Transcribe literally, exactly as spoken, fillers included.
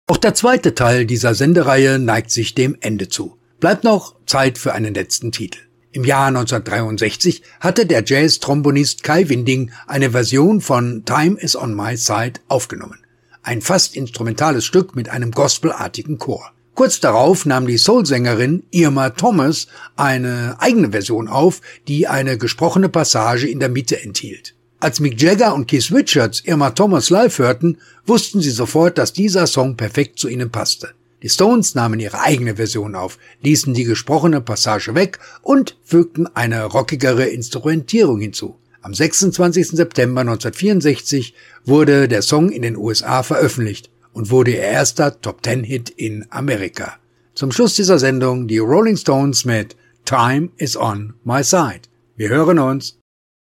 Auch der zweite Teil dieser Sendereihe neigt sich dem Ende zu. Bleibt noch Zeit für einen letzten Titel. Im Jahr neunzehnhundertdreiundsechzig hatte der Jazz-Trombonist Kai Winding eine Version von Time is on my side aufgenommen. Ein fast instrumentales Stück mit einem gospelartigen Chor. Kurz darauf nahm die Soul-Sängerin Irma Thomas eine eigene Version auf, die eine gesprochene Passage in der Mitte enthielt. Als Mick Jagger und Keith Richards Irma Thomas live hörten, wussten sie sofort, dass dieser Song perfekt zu ihnen passte. Die Stones nahmen ihre eigene Version auf, ließen die gesprochene Passage weg und fügten eine rockigere Instrumentierung hinzu. Am sechsundzwanzigsten September neunzehnhundertvierundsechzig wurde der Song in den U S A veröffentlicht und wurde ihr erster Top-Ten-Hit in Amerika. Zum Schluss dieser Sendung die Rolling Stones mit Time is on my side. Wir hören uns.